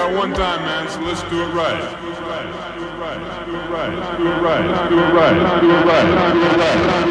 got one time, man, so let's do it right. Do it right. Do it right. Do it right. Do it right. Do it right. Do it right.